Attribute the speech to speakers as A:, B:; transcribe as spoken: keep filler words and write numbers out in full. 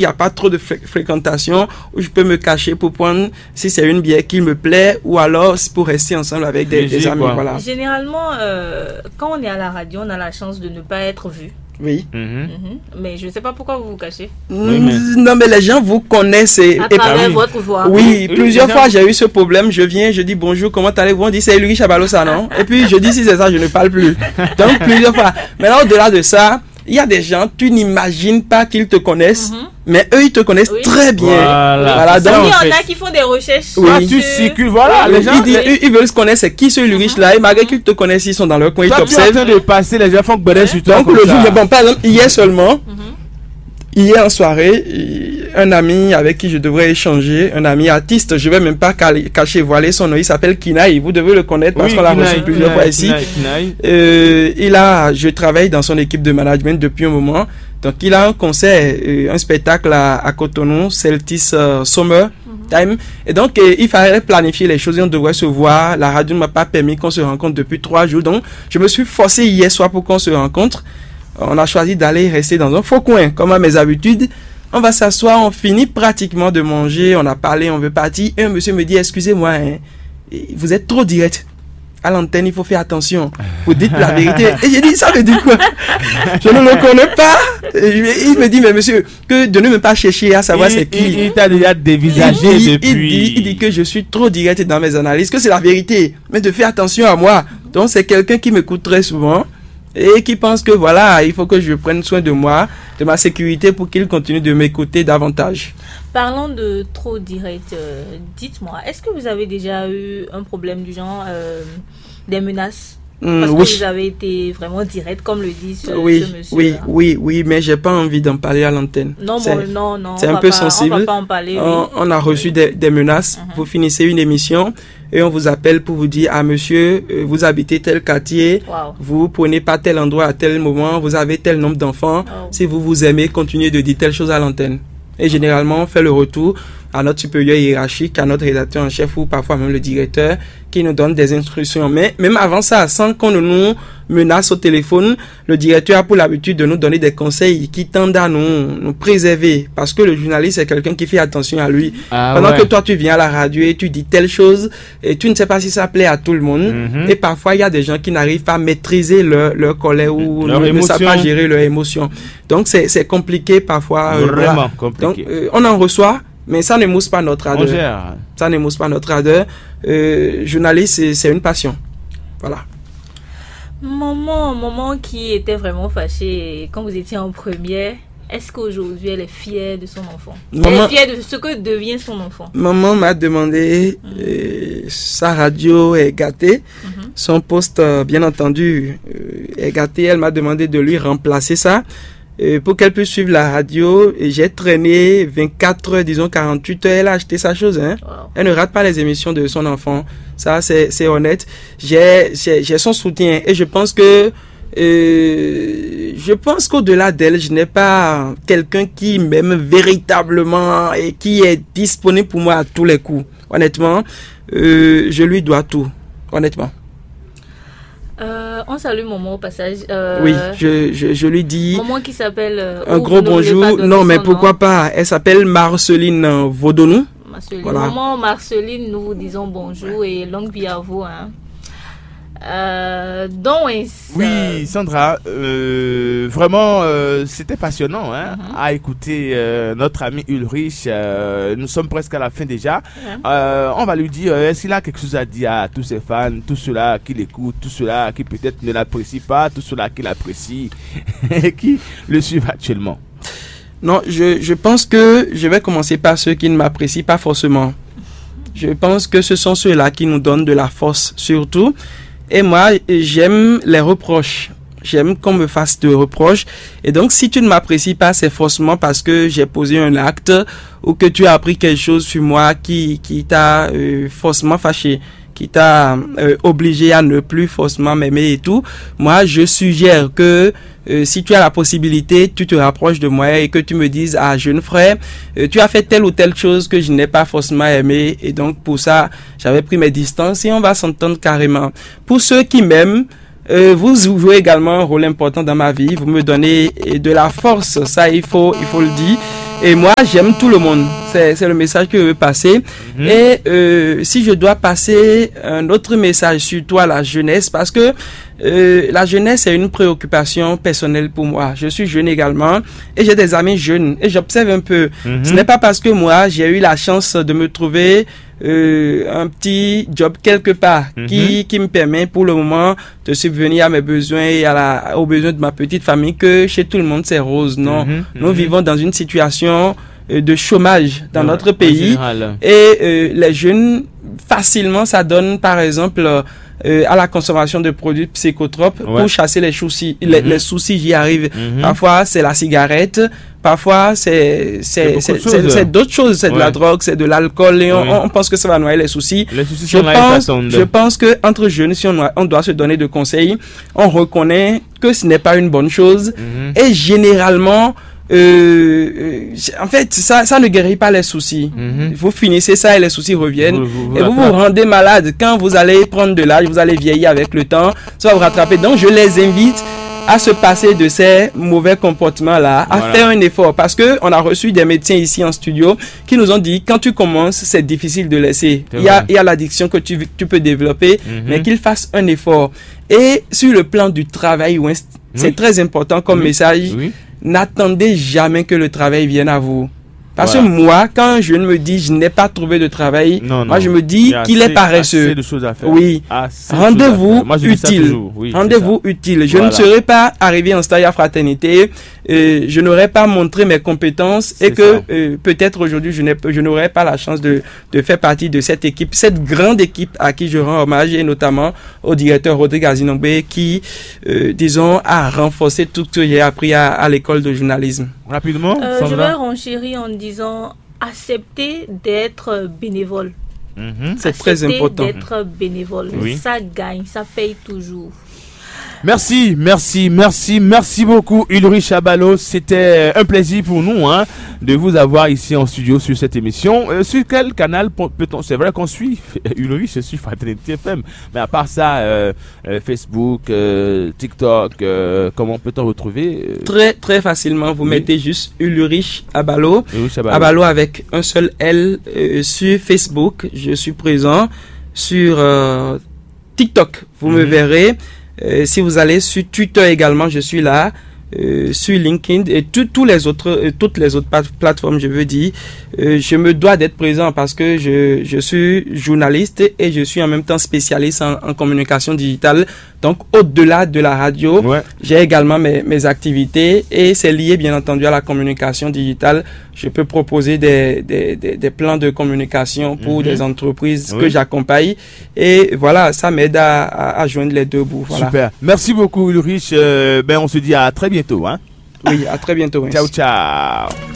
A: n'y a pas trop de fré- fréquentation, où je peux me cacher pour prendre, si c'est une bière qui me plaît, ou alors c'est pour rester ensemble avec des, des amis. Voilà.
B: Généralement, euh, quand on est à la radio, on a la chance de ne pas être vu.
A: Oui.
B: Mm-hmm. Mm-hmm. Mais je ne sais pas pourquoi vous vous cachez.
A: Oui, mais... Non, mais les gens vous connaissent. Et,
B: à travers et... votre voix.
A: Oui, oui plusieurs fois j'ai eu ce problème. Je viens, je dis bonjour, comment allez-vous? On dit c'est Ulrich Chabalosa, non? Et puis je dis si c'est ça, je ne parle plus. Donc plusieurs fois. Maintenant, au-delà de ça, il y a des gens, tu n'imagines pas qu'ils te connaissent, mm-hmm. mais eux, ils te connaissent oui. très bien.
B: Voilà. voilà donc, il y en a qui font des recherches.
C: Oui. Ah, tu circules, voilà.
A: Les gens, ils, disent, ils, ils veulent se connaître, c'est qui ce Ulrich là, et malgré qu'ils te connaissent, ils sont dans leur coin, ils t'observent.
C: Tu es en train de passer, les gens font que ouais. sur toi.
A: Donc, le jour, bon, par exemple, hier seulement, mm-hmm. hier en soirée, un ami avec qui je devrais échanger, un ami artiste, je ne vais même pas cacher, voiler son nom, il s'appelle Kinaï, vous devez le connaître parce oui, qu'on l'a reçu plusieurs fois ici. Euh, il a, je travaille dans son équipe de management depuis un moment, donc il a un concert, euh, un spectacle à, à Cotonou, Celtis euh, Summer mm-hmm. Time, et donc euh, il fallait planifier les choses et on devrait se voir, la radio ne m'a pas permis qu'on se rencontre depuis trois jours, donc je me suis forcé hier soir pour qu'on se rencontre. On a choisi d'aller rester dans un faux coin, comme à mes habitudes. On va s'asseoir, on finit pratiquement de manger, on a parlé, on veut partir. Et un monsieur me dit, excusez-moi, hein, vous êtes trop direct. À l'antenne, il faut faire attention. Vous dites la vérité. Et j'ai dit, ça veut dire quoi? Je ne le connais pas. Et il me dit, mais monsieur, que de ne me pas chercher à savoir
C: il,
A: c'est qui.
C: Il, il t'a déjà dévisagé
A: il,
C: depuis.
A: Il dit, il dit que je suis trop direct dans mes analyses, que c'est la vérité. Mais de faire attention à moi. Donc, c'est quelqu'un qui m'écoute très souvent. Et qui pense que voilà, il faut que je prenne soin de moi, de ma sécurité pour qu'il continue de m'écouter davantage.
B: Parlons de trop direct, euh, dites-moi, est-ce que vous avez déjà eu un problème du genre, euh, des menaces? Parce mmh, que oui. vous avez été vraiment direct, comme le dit ce,
A: oui,
B: ce monsieur.
A: Oui, oui, oui, mais j'ai pas envie d'en parler à l'antenne.
B: Non, bon, non, non.
A: C'est un peu
B: pas,
A: sensible.
B: On va pas en parler.
A: On,
B: oui.
A: on a reçu des, des menaces. Mmh. Vous finissez une émission et on vous appelle pour vous dire, ah monsieur, euh, vous habitez tel quartier, wow. vous prenez pas tel endroit à tel moment, vous avez tel nombre d'enfants. Oh. Si vous vous aimez, continuez de dire telle chose à l'antenne. Et généralement, on fait le retour à notre supérieur hiérarchique, à notre rédacteur en chef ou parfois même le directeur qui nous donne des instructions. Mais même avant ça, sans qu'on ne nous menace au téléphone, le directeur a pour l'habitude de nous donner des conseils qui tendent à nous, nous préserver. Parce que le journaliste est quelqu'un qui fait attention à lui. Ah, Pendant ouais. que toi, tu viens à la radio et tu dis telle chose et tu ne sais pas si ça plaît à tout le monde. Mm-hmm. Et parfois, il y a des gens qui n'arrivent pas à maîtriser leur, leur colère ou leur ne, ne savent pas gérer leurs émotions. Donc, c'est, c'est compliqué parfois.
C: Vraiment
A: euh,
C: compliqué.
A: Donc, euh, on en reçoit. Mais ça ne mousse pas notre ardeur. Ça ne mousse pas notre ardeur. Euh, journaliste, c'est, c'est une passion. Voilà.
B: Maman, maman qui était vraiment fâchée quand vous étiez en première, est-ce qu'aujourd'hui elle est fière de son enfant? Maman, elle est fière de ce que devient son enfant?
A: Maman m'a demandé, mmh. euh, sa radio est gâtée. Mmh. Son poste, euh, bien entendu, euh, est gâté. Elle m'a demandé de lui remplacer ça. Euh, pour qu'elle puisse suivre la radio, et j'ai traîné vingt-quatre heures, disons quarante-huit heures, elle a acheté sa chose, hein. Wow. Elle ne rate pas les émissions de son enfant. Ça, c'est, c'est honnête. J'ai, j'ai, j'ai son soutien et je pense que, euh, je pense qu'au-delà d'elle, je n'ai pas quelqu'un qui m'aime véritablement et qui est disponible pour moi à tous les coups. Honnêtement, euh, je lui dois tout. Honnêtement.
B: Euh, on salue maman au passage. Euh,
A: oui, je, je, je lui dis.
B: Maman qui s'appelle. Euh,
A: un gros bonjour. Non, mais pourquoi nom. pas? Elle s'appelle Marceline Vaudonou.
B: Marceline. Voilà. Maman Marceline, nous vous disons bonjour et longue vie à vous. Hein. Euh, donc,
C: oui, Sandra, euh, vraiment, euh, c'était passionnant hein, uh-huh. à écouter euh, notre ami Ulrich. Euh, nous sommes presque à la fin déjà. Uh-huh. Euh, on va lui dire, euh, est-ce qu'il a quelque chose à dire à tous ses fans, tous ceux-là qui l'écoutent, tous ceux-là qui peut-être ne l'apprécient pas, tous ceux-là qui l'apprécient et qui le suivent actuellement?
A: Non, je, je pense que je vais commencer par ceux qui ne m'apprécient pas forcément. Je pense que ce sont ceux-là qui nous donnent de la force, surtout. Et moi, j'aime les reproches. J'aime qu'on me fasse de reproches. Et donc, si tu ne m'apprécies pas, c'est forcément parce que j'ai posé un acte ou que tu as appris quelque chose sur moi qui, qui t'a euh, forcément fâché, qui t'a euh, obligé à ne plus forcément m'aimer et tout. Moi, je suggère que euh, si tu as la possibilité, tu te rapproches de moi et que tu me dises, ah, jeune frère, euh, tu as fait telle ou telle chose que je n'ai pas forcément aimé et donc pour ça, j'avais pris mes distances et on va s'entendre carrément. Pour ceux qui m'aiment, euh, vous jouez également un rôle important dans ma vie. Vous me donnez de la force, ça il faut, il faut le dire. Et moi, j'aime tout le monde. C'est, c'est le message que je veux passer. Mm-hmm. Et euh, si je dois passer un autre message, surtout à la jeunesse, parce que euh, la jeunesse est une préoccupation personnelle pour moi. Je suis jeune également et j'ai des amis jeunes. Et j'observe un peu. Mm-hmm. Ce n'est pas parce que moi, j'ai eu la chance de me trouver Euh, un petit job quelque part mm-hmm. qui qui me permet pour le moment de subvenir à mes besoins et à la, aux besoins de ma petite famille que chez tout le monde c'est rose. Non, mm-hmm. nous mm-hmm. vivons dans une situation euh, de chômage dans ouais, notre pays et euh, les jeunes facilement ça donne par exemple euh, à la consommation de produits psychotropes ouais. pour chasser les soucis. Mm-hmm. Les, les soucis j'y arrive. Mm-hmm. Parfois c'est la cigarette. Parfois, c'est, c'est, c'est, c'est, c'est, c'est d'autres choses. C'est ouais. de la drogue, c'est de l'alcool. Et on, oui. on pense que ça va noyer les soucis.
C: Les soucis
A: je, pense, de... je pense que entre jeunes, si on, on doit se donner de conseils, on reconnaît que ce n'est pas une bonne chose. Mm-hmm. Et généralement, euh, euh, en fait, ça, ça ne guérit pas les soucis. Mm-hmm. Vous finissez ça et les soucis reviennent. Vous, vous, vous et vous vous rendez malade. Quand vous allez prendre de l'âge, vous allez vieillir avec le temps. Ça va vous rattraper. Donc, je les invite à se passer de ces mauvais comportements-là, à voilà. faire un effort. Parce que on a reçu des médecins ici en studio qui nous ont dit, quand tu commences, c'est difficile de laisser. Il y a, il y a l'addiction que tu, tu peux développer, mm-hmm. mais qu'ils fassent un effort. Et sur le plan du travail, oui. c'est très important comme oui. message. Oui. N'attendez jamais que le travail vienne à vous. Parce voilà. que moi, quand je me dis je n'ai pas trouvé de travail, non, non. moi je me dis qu'il assez, est paresseux.
C: De choses à faire.
A: Oui. Rendez-vous utile. Oui, Rendez-vous utile. Je voilà. ne serai pas arrivé en stage à fraternité. Euh, je n'aurais pas montré mes compétences c'est et que euh, peut-être aujourd'hui je, n'ai, je n'aurais pas la chance de, de faire partie de cette équipe, cette grande équipe à qui je rends hommage et notamment au directeur Rodrigue Azinombe qui, euh, disons, a renforcé tout ce que j'ai appris à, à l'école de journalisme.
C: Rapidement,
B: euh, je vais renchérir en disant accepter d'être bénévole.
A: Mm-hmm. C'est accepter très important.
B: D'être bénévole, oui. ça gagne, ça paye toujours.
C: Merci, merci, merci, merci beaucoup Ulrich Abalo. C'était un plaisir pour nous hein, de vous avoir ici en studio sur cette émission. Euh, sur quel canal peut-on... C'est vrai qu'on suit Ulrich sur Fraternité F M, mais à part ça, euh, euh, Facebook, euh, TikTok, euh, comment peut-on retrouver euh...
A: Très, très facilement, vous oui. mettez juste Ulrich Abalo,
C: Ulrich Abalo.
A: Abalo avec un seul L euh, sur Facebook. Je suis présent sur euh, TikTok, vous mm-hmm. me verrez. Euh, si vous allez sur Twitter également, je suis là, euh, sur LinkedIn et tous les autres, euh, toutes les autres plateformes, je veux dire, euh, je me dois d'être présent parce que je, je suis journaliste et je suis en même temps spécialiste en, en communication digitale. Donc, au-delà de la radio, ouais. j'ai également mes, mes activités et c'est lié, bien entendu, à la communication digitale. Je peux proposer des, des, des, des plans de communication pour mm-hmm. des entreprises oui. que j'accompagne. Et voilà, ça m'aide à, à, à joindre les deux bouts. Voilà.
C: Super. Merci beaucoup, Ulrich. Euh, ben, on se dit à très bientôt. Hein?
A: Oui, à très bientôt.
C: Ciao, ciao.